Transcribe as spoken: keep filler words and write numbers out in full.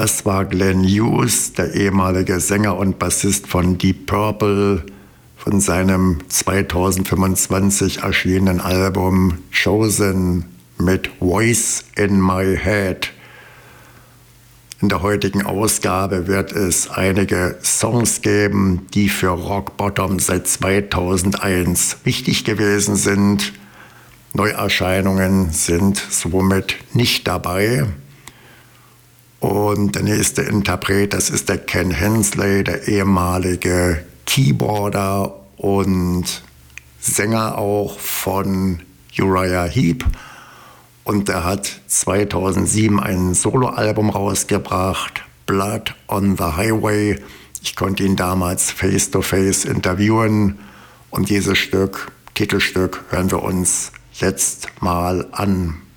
Das war Glenn Hughes, der ehemalige Sänger und Bassist von Deep Purple, von seinem zweitausendfünfundzwanzig erschienenen Album Chosen mit Voice in My Head. In der heutigen Ausgabe wird es einige Songs geben, die für Rock Bottom seit zweitausendeins wichtig gewesen sind. Neuerscheinungen sind somit nicht dabei. Und der nächste Interpret, das ist der Ken Hensley, der ehemalige Keyboarder und Sänger auch von Uriah Heep. Und er hat zweitausendsieben ein Soloalbum rausgebracht, Blood on the Highway. Ich konnte ihn damals face-to-face interviewen. Und dieses Stück, Titelstück, hören wir uns jetzt mal an.